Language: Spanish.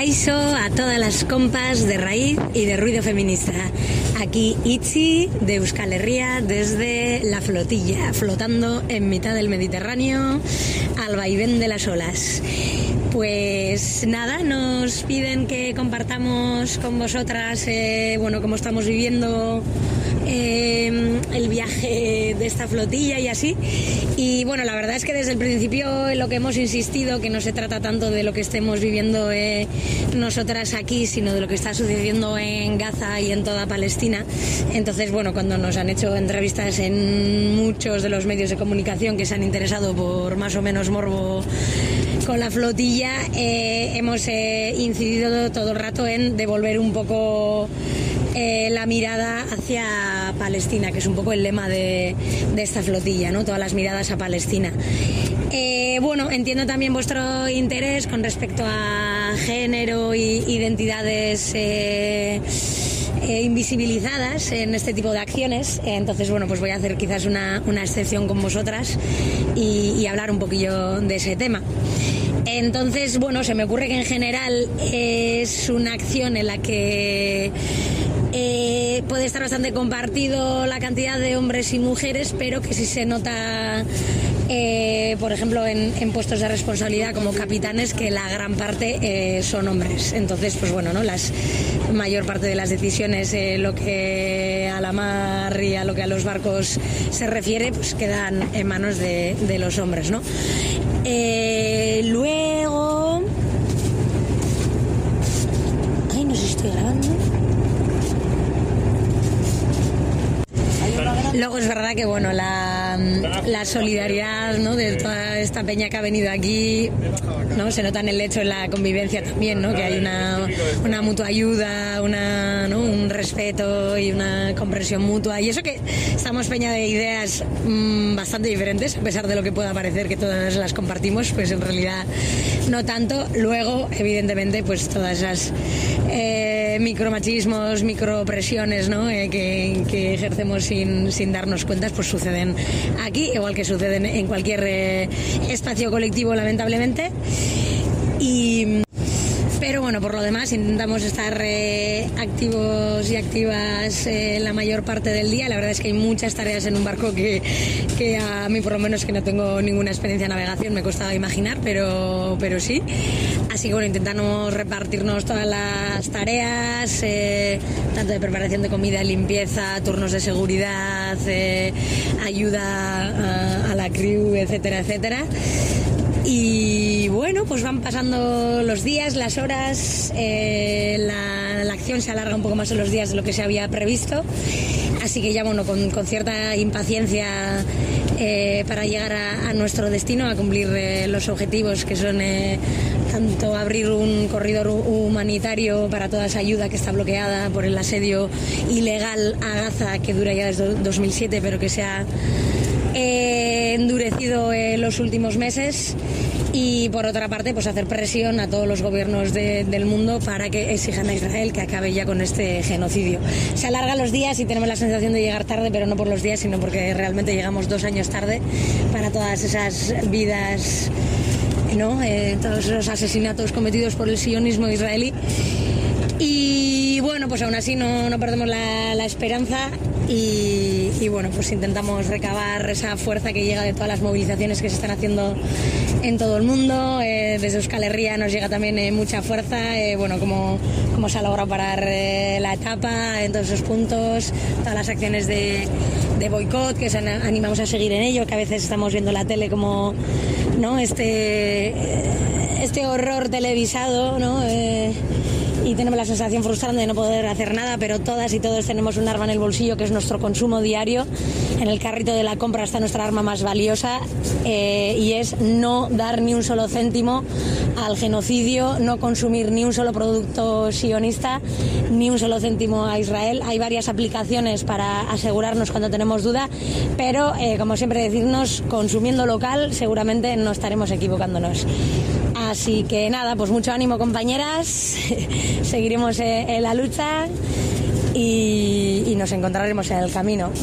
Kaixo a todas las compas de raíz y de ruido feminista. Aquí Itzi de Euskal Herria desde la flotilla, flotando en mitad del Mediterráneo al vaivén de las olas. Pues nada, nos piden que compartamos con vosotras cómo estamos viviendo el viaje de esta flotilla y así. Y bueno, la verdad es que desde el principio en lo que hemos insistido, que no se trata tanto de lo que estemos viviendo nosotras aquí, sino de lo que está sucediendo en Gaza y en toda Palestina. Entonces, bueno, cuando nos han hecho entrevistas en muchos de los medios de comunicación que se han interesado por más o menos morbo con la flotilla, hemos incidido todo el rato en devolver un poco la mirada hacia Palestina, que es un poco el lema de esta flotilla, ¿no? Todas las miradas a Palestina. Entiendo también vuestro interés con respecto a género y identidades invisibilizadas en este tipo de acciones. Entonces, pues voy a hacer quizás una excepción con vosotras y hablar un poquillo de ese tema. Entonces, se me ocurre que en general es una acción en la que puede estar bastante compartido la cantidad de hombres y mujeres, pero que sí se nota, por ejemplo, en puestos de responsabilidad como capitanes, que la gran parte son hombres. Entonces, la mayor parte de las decisiones, lo que a la mar y a lo que a los barcos se refiere, pues quedan en manos de los hombres, ¿no? Luego... no sé si estoy grabando. Luego es verdad que la solidaridad, ¿no?, de toda esta peña que ha venido aquí, ¿no?, se nota en el hecho de la convivencia también, ¿no?, que hay una mutua ayuda, un respeto y una comprensión mutua, y eso que estamos peña de ideas bastante diferentes, a pesar de lo que pueda parecer que todas las compartimos, pues en realidad no tanto. Luego, evidentemente, pues todas esas micromachismos, micropresiones, ¿no?, que ejercemos sin darnos cuenta, pues suceden aquí, igual que suceden en cualquier espacio colectivo, lamentablemente. Pero por lo demás intentamos estar activos y activas la mayor parte del día. La verdad es que hay muchas tareas en un barco que a mí, por lo menos, que no tengo ninguna experiencia en navegación, me costaba imaginar, pero sí. Así que intentamos repartirnos todas las tareas, tanto de preparación de comida, limpieza, turnos de seguridad, ayuda a la crew, etcétera, etcétera. Y pues van pasando los días, las horas, la acción se alarga un poco más en los días de lo que se había previsto, así que ya con cierta impaciencia para llegar a nuestro destino, a cumplir los objetivos, que son tanto abrir un corredor humanitario para toda esa ayuda que está bloqueada por el asedio ilegal a Gaza, que dura ya desde 2007, pero que se ha endurecido en los últimos meses. Y por otra parte, pues hacer presión a todos los gobiernos del mundo para que exijan a Israel que acabe ya con este genocidio. Se alargan los días y tenemos la sensación de llegar tarde, pero no por los días, sino porque realmente llegamos 2 años tarde para todas esas vidas, ¿no?, todos los asesinatos cometidos por el sionismo israelí. Y pues aún así no perdemos la esperanza y pues intentamos recabar esa fuerza que llega de todas las movilizaciones que se están haciendo en todo el mundo. Desde Euskal Herria nos llega también mucha fuerza, como se ha logrado parar la etapa en todos esos puntos, todas las acciones de boicot, que animamos a seguir en ello, que a veces estamos viendo la tele como, ¿no?, este horror televisado, ¿no?, y tenemos la sensación frustrante de no poder hacer nada, pero todas y todos tenemos un arma en el bolsillo, que es nuestro consumo diario. En el carrito de la compra está nuestra arma más valiosa, y es no dar ni un solo céntimo al genocidio, no consumir ni un solo producto sionista, ni un solo céntimo a Israel. Hay varias aplicaciones para asegurarnos cuando tenemos duda, pero como siempre decirnos, consumiendo local seguramente no estaremos equivocándonos. Así que nada, pues mucho ánimo, compañeras, seguiremos en la lucha y nos encontraremos en el camino.